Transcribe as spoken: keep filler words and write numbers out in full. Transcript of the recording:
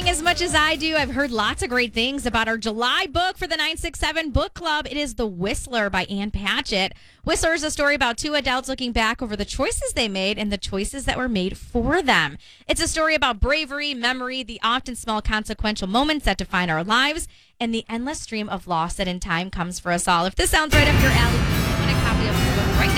reading as much as I do, I've heard lots of great things about our July book for the nine six seven Book Club. It is The Whistler by Ann Patchett. Whistler is a story about two adults looking back over the choices they made and the choices that were made for them. It's a story about bravery, memory, the often small consequential moments that define our lives, and the endless stream of loss that in time comes for us all. If this sounds right up your alley, you want a copy of this book right